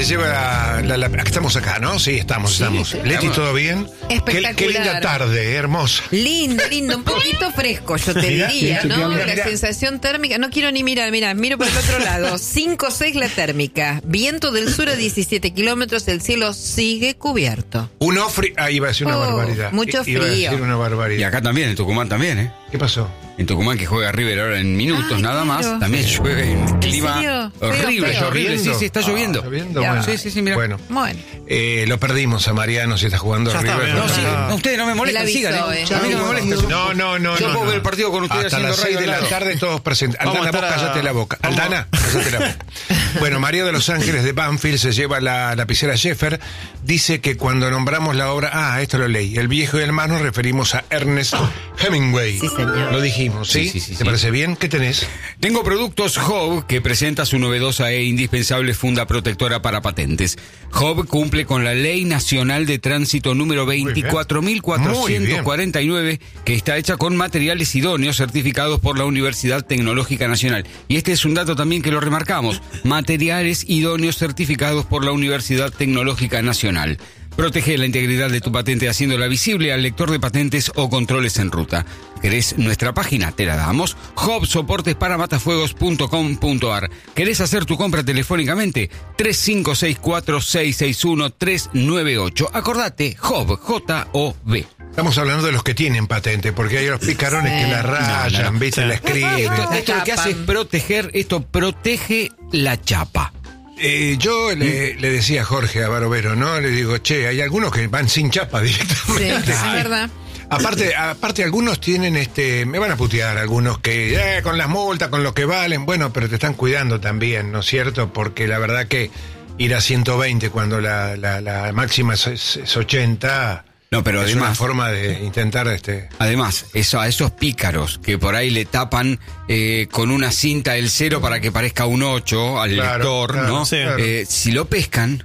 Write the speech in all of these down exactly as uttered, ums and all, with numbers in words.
lleva la, la, la, estamos acá, ¿no? Sí, estamos, sí, estamos. Sí, Leti, ¿todo bien? Espectacular. Qué, qué linda tarde, hermosa. Lindo, lindo, un poquito fresco, yo te Mirá, diría, mirá, ¿no? mirá, La mirá. sensación térmica, no quiero ni mirar, mira, miro por el otro lado. cinco seis la térmica, viento del sur a diecisiete kilómetros, el cielo sigue cubierto. Un ofri... Ah, iba a decir una Oh, barbaridad. mucho I- Iba a frío. decir una barbaridad. Y acá también, en Tucumán también, ¿eh? ¿Qué pasó? En Tucumán, que juega River ahora en minutos, Ay, nada claro. más, también llueve en clima serio? Feo, horrible, feo. horrible, sí, sí, está lloviendo. Ah, lloviendo, Ya. bueno. Sí, sí, sí, mira. Bueno, Bueno, eh, lo perdimos a Mariano si está jugando Ya está, River. bien. No, sí, Ah. no, ustedes no me molestan, Él avisó, sigan, eh. ¿eh? A mí no me molestan. No, no, no. Yo no, puedo no. ver el partido con ustedes Hasta haciendo las seis radio de al la lado. tarde todos presentes. Vamos Aldana, a vos estar a- cállate la boca. Vamos. Aldana, cállate la boca. Bueno, María de los Ángeles de Banfield se lleva la lapicera Sheffer. Dice que cuando nombramos la obra... Ah, esto lo leí. El viejo y el mar nos referimos a Ernest Hemingway. Sí, señor. Lo dijimos, ¿sí? Sí, sí, sí, ¿Te sí. parece bien? ¿Qué tenés? Tengo Productos Hobb, que presenta su novedosa e indispensable funda protectora para patentes. Hobb cumple con la Ley Nacional de Tránsito número veinticuatro mil cuatrocientos cuarenta y nueve, que está hecha con materiales idóneos certificados por la Universidad Tecnológica Nacional. Y este es un dato también que lo remarcamos. Materiales idóneos certificados por la Universidad Tecnológica Nacional. Protege la integridad de tu patente haciéndola visible al lector de patentes o controles en ruta. ¿Querés nuestra página? Te la damos. hobb soportes para matafuegos punto com punto ar. ¿Querés hacer tu compra telefónicamente? tres cinco seis cuatro seis seis uno tres nueve ocho. Acordate, Hobb, J O B. Estamos hablando de los que tienen patente, porque hay los picarones Sí. que la rayan, No, no, no. ¿viste? Sí. La escriben. Esto, esto lo que tapan. hace es proteger, esto protege la chapa. Eh, yo le, le decía a Jorge, a Barovero, ¿no? Le digo, che, hay algunos que van sin chapa sí, directamente. es verdad. Aparte, aparte algunos tienen, este, me van a putear algunos que, eh, con las multas, con lo que valen, bueno, pero te están cuidando también, ¿no es cierto? Porque la verdad que ir a ciento veinte cuando la, la, la máxima es, es- es ochenta, No, pero es además- una forma de intentar, este... Además, eso, a esos pícaros que por ahí le tapan eh, con una cinta el cero para que parezca un ocho al Claro, lector, claro, ¿no? sí. Claro. Eh, si lo pescan,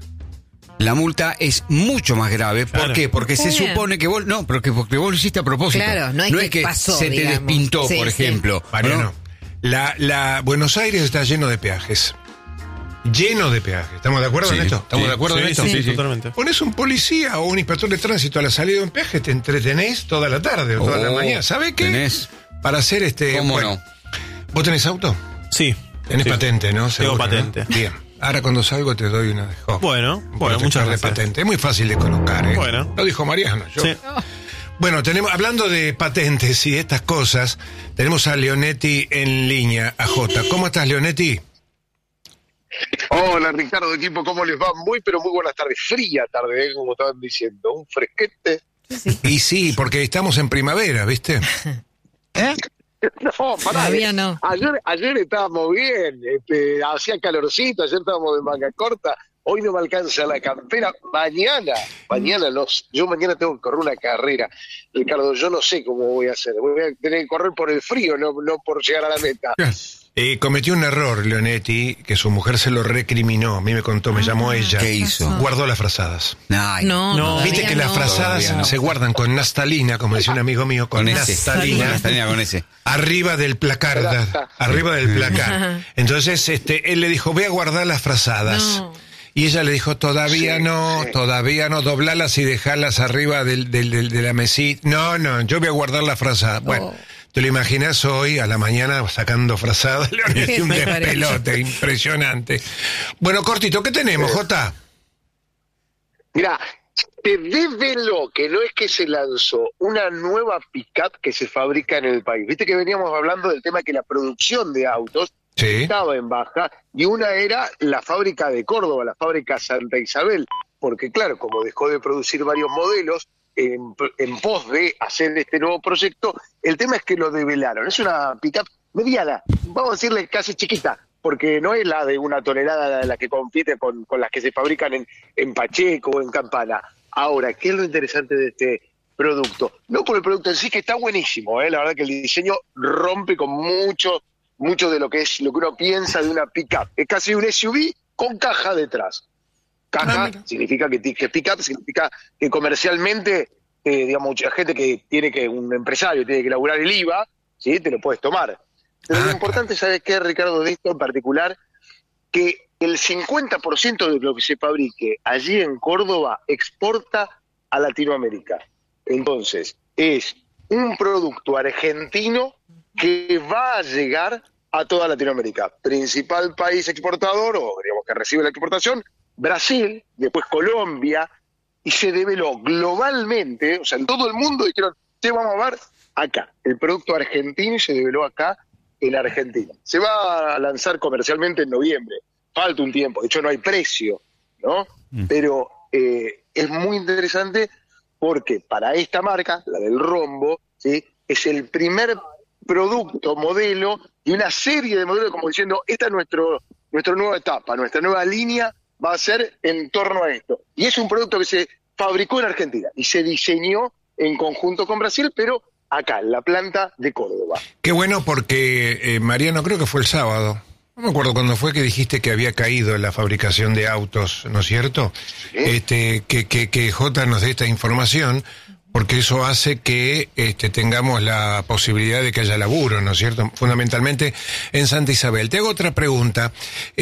la multa es mucho más grave. ¿Por Claro. qué? Porque Está se bien. supone que vos... No, porque, porque vos lo hiciste a propósito. Claro, no es que pasó, se te digamos. despintó, Sí, por sí. ejemplo. Mariano, ¿no? la, la Buenos Aires está lleno de peajes. Lleno de peajes. ¿Estamos de acuerdo Sí, en esto? ¿Estamos sí, de acuerdo sí, en esto? sí, sí, totalmente. Pones un policía o un inspector de tránsito a la salida de un peaje, te entretenés toda la tarde o toda la Oh, mañana. ¿Sabe qué? tenés. Para hacer este... ¿Cómo bueno, no? ¿Vos tenés auto? Sí. Tenés Sí. patente, ¿no? Seguro, ¿no? patente. Bien. Ahora cuando salgo te doy una de Hobb. Bueno, Un bueno, protector muchas de gracias. patente. Es muy fácil de colocar, ¿eh? Bueno. Lo dijo Mariano. Yo. Sí. Bueno, tenemos, hablando de patentes y de estas cosas, tenemos a Leonetti en línea, a Jota. ¿Cómo estás, Leonetti? Hola Ricardo, equipo, ¿cómo les va? Muy, pero muy buenas tardes. Fría tarde, ¿eh? Como estaban diciendo. Un fresquete. Y sí, porque estamos en primavera, ¿viste? No, pará. Todavía no. Ayer, ayer estábamos bien, este, hacía calorcito, ayer estábamos de manga corta. Hoy no me alcanza la campera. Mañana, mañana no. Yo mañana tengo que correr una carrera. Ricardo, yo no sé cómo voy a hacer. Voy a tener que correr por el frío, no, no por llegar a la meta. Eh, cometió un error, Leonetti, que su mujer se lo recriminó. A mí me contó, me llamó ella. ¿Qué hizo? Guardó las frazadas. Ay, No, No. todavía Viste que las no. frazadas Todavía no. se guardan con naftalina, como decía un amigo mío, con, con ese. naftalina. Con naftalina, con ese. Arriba del placar, da- arriba del placar. Entonces, este, él le dijo, voy a guardar las frazadas. No. Y ella le dijo, todavía Sí, no, sí. todavía no, doblalas y dejarlas arriba del, del, del- de la mesita. No, no, yo voy a guardar las frazadas. Bueno, Oh. te lo imaginas hoy a la mañana sacando frazadas, Leonetti, un Me parece. despelote impresionante. Bueno, cortito, ¿qué tenemos, Jota? Mira, te desveló que no es que se lanzó una nueva pick-up que se fabrica en el país. Viste que veníamos hablando del tema que la producción de autos Sí. estaba en baja, y una era la fábrica de Córdoba, la fábrica Santa Isabel, porque claro, como dejó de producir varios modelos en, en pos de hacer este nuevo proyecto, el tema es que lo develaron. Es una pick-up mediana, vamos a decirle casi chiquita, porque no es la de una tonelada la que compite con, con las que se fabrican en, en Pacheco o en Campana. Ahora, ¿qué es lo interesante de este producto? No por el producto en sí, que está buenísimo, ¿eh? La verdad que el diseño rompe con mucho, mucho de lo que es lo que uno piensa de una pick-up. Es casi un S U V con caja detrás. Caja Ah, mira. significa que, ti- que pick-up significa que comercialmente, eh, digamos, mucha gente que tiene que, un empresario tiene que elaborar el I V A, ¿sí? Te lo puedes tomar. Pero Ah, lo importante, ¿sabes qué, Ricardo, de esto en particular? Que el cincuenta por ciento de lo que se fabrique allí en Córdoba exporta a Latinoamérica. Entonces, es un producto argentino que va a llegar a toda Latinoamérica. Principal país exportador, o digamos que recibe la exportación, Brasil, después Colombia, y se develó globalmente, o sea, en todo el mundo dijeron, te vamos a ver acá, el producto argentino, y se develó acá en Argentina. Se va a lanzar comercialmente en noviembre, falta un tiempo, de hecho no hay precio, ¿no? Mm. Pero eh, es muy interesante porque para esta marca, la del rombo, ¿sí?, es el primer producto, modelo, y una serie de modelos como diciendo, esta es nuestro, nuestra nueva etapa, nuestra nueva línea va a ser en torno a esto. Y es un producto que se fabricó en Argentina y se diseñó en conjunto con Brasil, pero acá, en la planta de Córdoba. Qué bueno porque, eh, Mariano, creo que fue el sábado, no me acuerdo cuándo fue que dijiste que había caído la fabricación de autos, ¿no es cierto? ¿Sí? Este, que, que, que J nos dé esta información, porque eso hace que este, tengamos la posibilidad de que haya laburo, ¿no es cierto? Fundamentalmente en Santa Isabel. Te hago otra pregunta.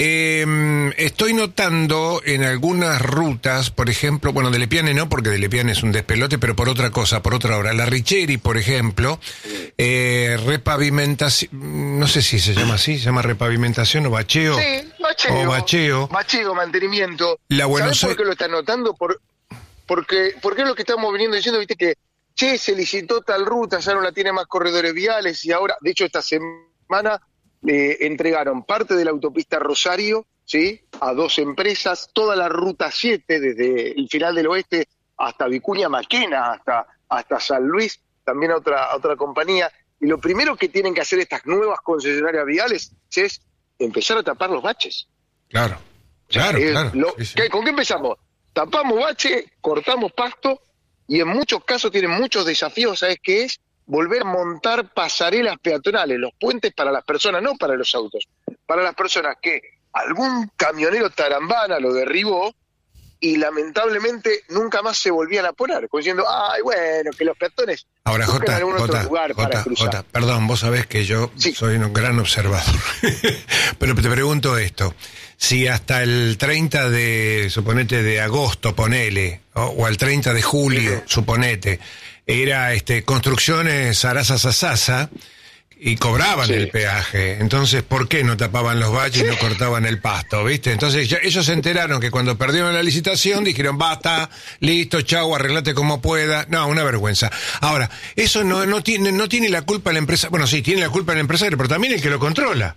Eh, estoy notando en algunas rutas, por ejemplo, bueno, de Lepiane no, porque de Lepiane es un despelote, pero por otra cosa, por otra hora. La Richeri, por ejemplo, eh, repavimentación, no sé si se llama así, se llama repavimentación o bacheo. Sí, bacheo. O bacheo. Bacheo, mantenimiento. La Buenos ¿Sabes por qué lo están notando? Por... Porque, porque es lo que estamos viniendo diciendo, viste que, che, se licitó tal ruta, ya no la tiene más corredores viales, y ahora, de hecho, esta semana le eh, entregaron parte de la autopista Rosario, ¿sí?, a dos empresas, toda la ruta siete, desde el final del oeste hasta Vicuña Maquena, hasta, hasta San Luis, también a otra, a otra compañía. Y lo primero que tienen que hacer estas nuevas concesionarias viales es empezar a tapar los baches. Claro, claro, eh, claro. Lo, sí, sí. ¿qué, ¿Con qué empezamos? Tapamos bache, cortamos pasto, y en muchos casos tienen muchos desafíos, ¿sabes qué es? Volver a montar pasarelas peatonales, los puentes para las personas, no para los autos, para las personas que algún camionero tarambana lo derribó y lamentablemente nunca más se volvían a poner, como diciendo, ay, bueno, que los peatones ahora busquen Jota, algún otro Jota, lugar Jota, para cruzar. Jota, perdón, vos sabés que yo sí. soy un gran observador, pero te pregunto esto, si hasta el treinta de, suponete, de agosto, ponele, o, o al treinta de julio, sí. suponete, era este construcciones Sarasa Sasasa, y cobraban sí. el peaje, entonces ¿por qué no tapaban los baches y no cortaban el pasto, viste? Entonces ya, ellos se enteraron que cuando perdieron la licitación dijeron basta, listo, chau, arreglate como pueda. No, una vergüenza. Ahora, eso no, no tiene, no tiene la culpa la empresa, bueno sí, tiene la culpa el empresario, pero también el que lo controla.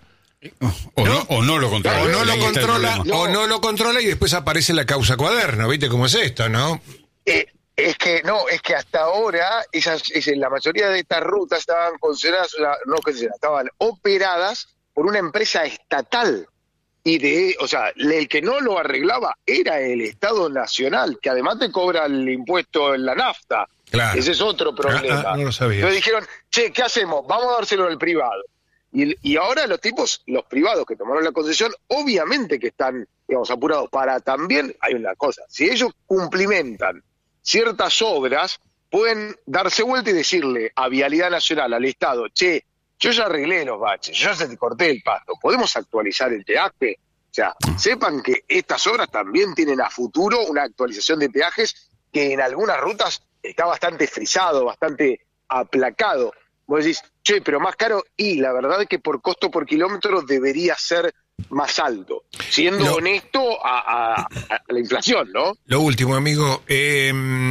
O no, o no lo controla. O no lo controla, no. o no lo controla y después aparece la causa cuaderno, ¿viste cómo es esto, no? Eh, es que no, es que hasta ahora esas, esas, la mayoría de estas rutas estaban consideradas, no consideradas, estaban operadas por una empresa estatal. Y de, o sea, el que no lo arreglaba era el Estado Nacional, que además te cobra el impuesto en la nafta. Claro. Ese es otro problema. Ah, ah, no lo sabía. Entonces dijeron, che, ¿qué hacemos? Vamos a dárselo al privado. Y, y ahora los tipos, los privados que tomaron la concesión, obviamente que están, digamos, apurados para también, hay una cosa, si ellos cumplimentan ciertas obras, pueden darse vuelta y decirle a Vialidad Nacional, al Estado, che, yo ya arreglé los baches, yo ya se te corté el pasto, ¿podemos actualizar el peaje? O sea, sepan que estas obras también tienen a futuro una actualización de peajes que en algunas rutas está bastante frisado, bastante aplacado. Vos decís, che, pero más caro, y la verdad es que por costo por kilómetro debería ser más alto, siendo no. honesto a, a, a la inflación, ¿no? Lo último, amigo, eh,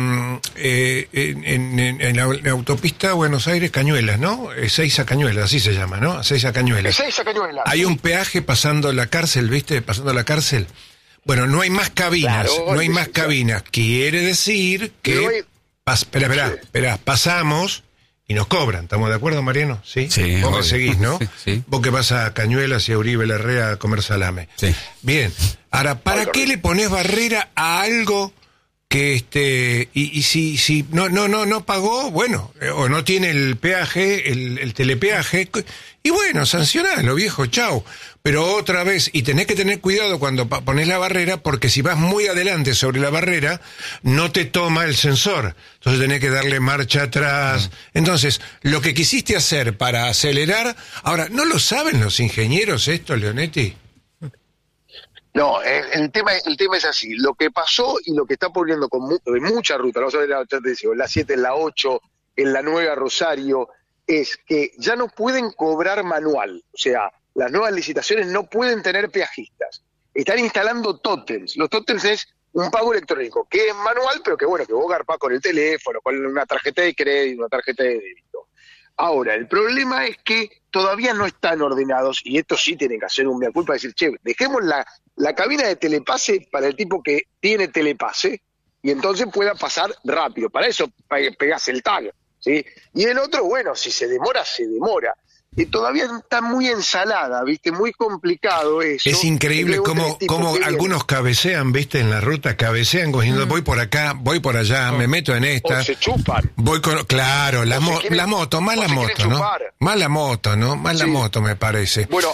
eh, en, en, en, la, en la autopista Buenos Aires-Cañuelas, ¿no? Ezeiza-Cañuelas, así se llama, ¿no? Ezeiza-Cañuelas. Ezeiza-Cañuelas. Hay un peaje pasando la cárcel, ¿viste? Pasando la cárcel. Bueno, no hay más cabinas, claro, no hay más cabinas. Quiere decir que... Hay... Pas, espera, espera, sí. espera, pasamos... Y nos cobran, ¿estamos de acuerdo, Mariano? Sí. Sí. Vos me seguís, ¿no? Sí, sí. Vos que vas a Cañuelas y a Uribe Larrea a comer salame. Sí. Bien. Ahora, ¿para qué le pones barrera a algo que este y, y si si no no no no pagó, bueno, eh, o no tiene el peaje, el, el telepeaje, y bueno, sancionalo, viejo, chau. Pero otra vez, y tenés que tener cuidado cuando pones la barrera, porque si vas muy adelante sobre la barrera, no te toma el sensor. Entonces tenés que darle marcha atrás. Entonces, lo que quisiste hacer para acelerar, ahora, ¿no lo saben los ingenieros esto, Leonetti? No, el, el tema el tema es así. Lo que pasó y lo que está poniendo con mu en mucha ruta, vamos a ver la, te digo, la siete, en la ocho, en la nueve a Rosario, es que ya no pueden cobrar manual. O sea, las nuevas licitaciones no pueden tener peajistas. Están instalando tótems. Los tótems es un pago electrónico, que es manual, pero que bueno, que vos garpás con el teléfono, con una tarjeta de crédito, una tarjeta de débito. Ahora, el problema es que todavía no están ordenados, y esto sí tienen que hacer un mea culpa, decir, che, dejemos la, la cabina de telepase para el tipo que tiene telepase, y entonces pueda pasar rápido. Para eso pegás el tag, ¿sí? Y el otro, bueno, si se demora, se demora. Y todavía está muy ensalada, ¿viste? Muy complicado eso. Es increíble cómo, cómo algunos cabecean, ¿viste? En la ruta, cabecean, cogiendo, mm. voy por acá, voy por allá, no. me meto en esta. O se chupan. Voy con, claro, la, mo quieren, la moto, más la moto, ¿no? Más la moto, ¿no? Más sí. la moto, me parece. Bueno,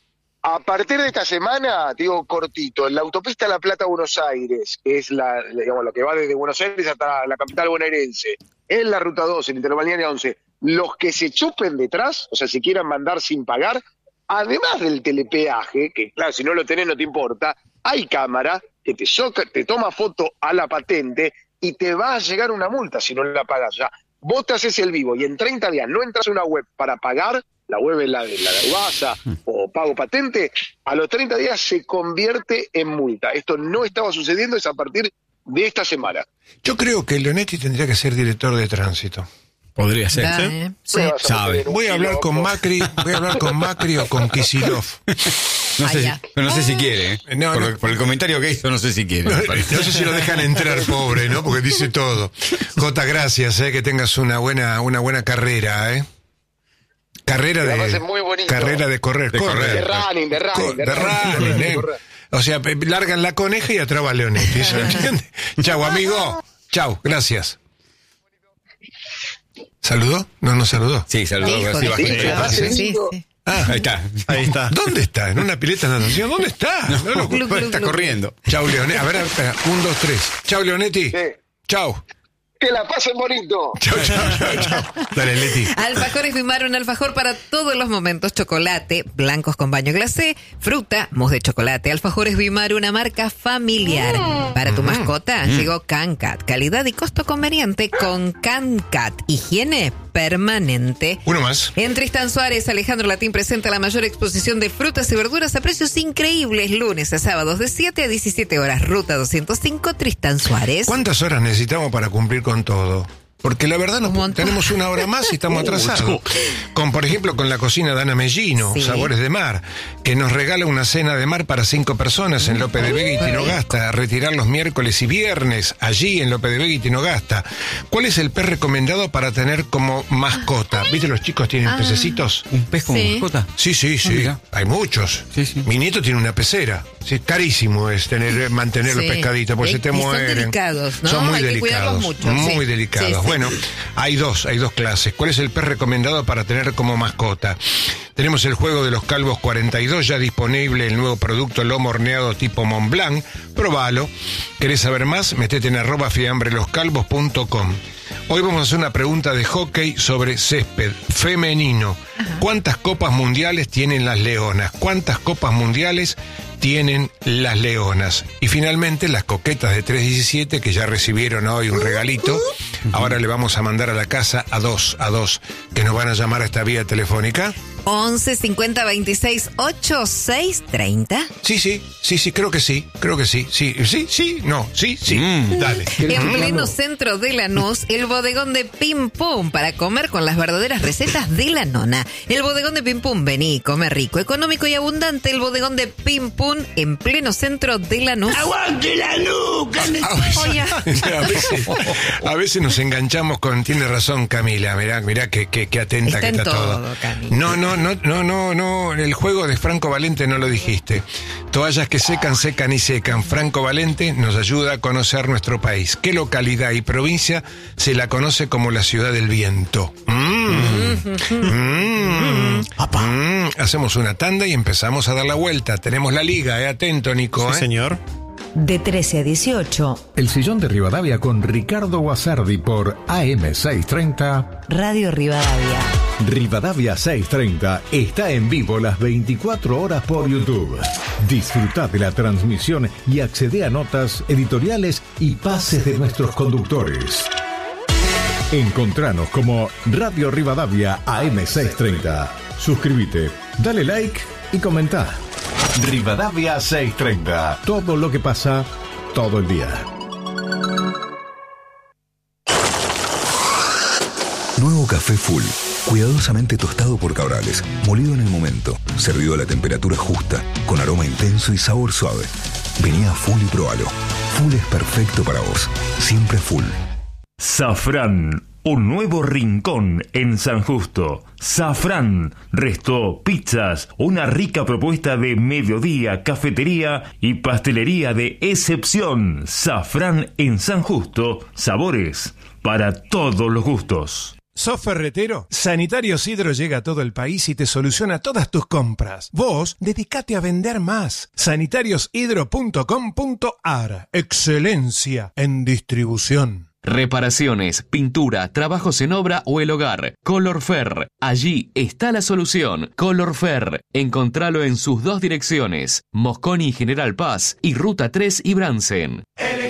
a partir de esta semana, digo cortito, en la autopista La Plata-Buenos Aires, que es la, digamos, lo que va desde Buenos Aires hasta la capital bonaerense, en la ruta doce, en Interbalnearia once, los que se chupen detrás, o sea, si quieran mandar sin pagar, además del telepeaje, que claro, si no lo tenés no te importa, hay cámara que te, soca, te toma foto a la patente y te va a llegar una multa si no la pagas ya. Vos te haces el vivo y en treinta días no entras a una web para pagar, la web es la de la de UASA o Pago Patente, a los treinta días se convierte en multa. Esto no estaba sucediendo, es a partir de esta semana. Yo creo que Leonetti tendría que ser director de tránsito. Podría ser, da, ¿sí? Eh. sí. Sabe. Voy a hablar con Macri, voy a hablar con Macri o con Kicillof. No sé, si, pero no sé si quiere, ¿eh? no, por, no. por el comentario que hizo, no sé si quiere. No, no sé si lo dejan entrar, pobre, ¿no? Porque dice todo. Jota, gracias, ¿eh? Que tengas una buena, una buena carrera, ¿eh? Carrera de, muy carrera de correr, de correr. De running, de running. De, de running, running, ¿eh? O sea, largan la coneja y atrás va Leonetti, ¿se entiende? Chau, amigo. Chau, gracias. ¿Saludó? No, no saludó. Sí, saludó. Sí, sí, sí, sí, sí. Ah, ahí está. Ahí está. ¿Dónde está? ¿En una pileta de natación? ¿Dónde está? No, no, no, glu, glu, está glu, corriendo. Chau, Leonetti. A ver, espera. Un, dos, tres. Chau, Leonetti. Sí. Chau. Que la pasen bonito. Chau, chau, chau, chau. Dale, Leti. Alfajores Bimar, un alfajor para todos los momentos. Chocolate, blancos con baño glacé, fruta, mousse de chocolate. Alfajores Bimar, una marca familiar. Mm. Para tu mm. mascota, mm. llegó CanCat. Calidad y costo conveniente con CanCat. Higiene permanente. Uno más. En Tristán Suárez, Alejandro Latín presenta la mayor exposición de frutas y verduras a precios increíbles. Lunes a sábados de siete a diecisiete horas. Ruta doscientos cinco, Tristán Suárez. ¿Cuántas horas necesitamos para cumplir con todo? Porque la verdad nos tenemos una hora más y estamos atrasados. Con, por ejemplo, con la cocina de Ana Mellino, sí. Sabores de Mar, que nos regala una cena de mar para cinco personas en López de Vega y Tinogasta, a retirar los miércoles y viernes, allí en López de Vega y Tinogasta. ¿Cuál es el pez recomendado para tener como mascota? ¿Viste, los chicos tienen ah. pececitos? ¿Un pez como sí. mascota? Sí, sí, sí. Ah, hay muchos. Sí, sí. Mi nieto tiene una pecera. Sí, carísimo es tener, mantener sí. los pescaditos, porque y, se te mueren. Son delicados, ¿no? Son muy hay delicados. Que mucho, muy sí. delicados. Sí, sí. Bueno, hay dos, hay dos clases. ¿Cuál es el pez recomendado para tener como mascota? Tenemos el juego de los calvos cuarenta y dos, ya disponible el nuevo producto lomo horneado tipo Mont Blanc. Probalo. ¿Querés saber más? Metete en arroba fiambreloscalvos punto com. Hoy vamos a hacer una pregunta de hockey sobre césped femenino. Ajá. ¿Cuántas copas mundiales tienen las leonas? ¿Cuántas copas mundiales tienen las leonas? Y finalmente las coquetas de tres diecisiete, que ya recibieron hoy un regalito. Ahora le vamos a mandar a la casa a dos, a dos, que nos van a llamar a esta vía telefónica. once cincuenta veintiséis ochenta y seis treinta. Sí, sí, sí, sí, creo que sí, creo que sí, sí, sí, sí, no, sí, sí, mm. dale. En pleno centro de Lanús, el bodegón de Pim Pum, para comer con las verdaderas recetas de la nona. El bodegón de Pim Pum, vení, come rico, económico y abundante. El bodegón de Pim Pum, en pleno centro de Lanús. ¡Aguante la nuca! A veces, a veces, a veces nos enganchamos con, tiene razón Camila, mirá, mirá que, que, que atenta está que está todo. todo. No, no, no, no, no, no, el juego de Franco Valente no lo dijiste. Toallas que secan, secan y secan. Franco Valente nos ayuda a conocer nuestro país. ¿Qué localidad y provincia se la conoce como la ciudad del viento? Mm. Mm. Mm. Hacemos una tanda y empezamos a dar la vuelta. Tenemos la liga, eh, atento, Nico. Sí, eh. señor. de trece a dieciocho. El Sillón de Rivadavia con Ricardo Guasardi por A M seiscientos treinta. Radio Rivadavia. Rivadavia seiscientos treinta está en vivo las veinticuatro horas por YouTube. Disfruta de la transmisión y accede a notas, editoriales y pases de nuestros conductores. Encontranos como Radio Rivadavia A M seiscientos treinta. Suscríbete, dale like y comenta. Rivadavia seiscientos treinta. Todo lo que pasa todo el día. Nuevo café Full. Cuidadosamente tostado por Cabrales, molido en el momento, servido a la temperatura justa, con aroma intenso y sabor suave. Vení a Full y probalo. Full es perfecto para vos. Siempre Full. Safrán, un nuevo rincón en San Justo. Safrán, resto, pizzas, una rica propuesta de mediodía, cafetería y pastelería de excepción. Safrán en San Justo, sabores para todos los gustos. ¿Sos ferretero? Sanitarios Hidro llega a todo el país y te soluciona todas tus compras. Vos, dedicate a vender más. sanitarios hidro punto com punto a r. Excelencia en distribución. Reparaciones, pintura, trabajos en obra o el hogar. Colorfer. Allí está la solución. Colorfer. Encontralo en sus dos direcciones. Mosconi y General Paz y Ruta tres y Bransen.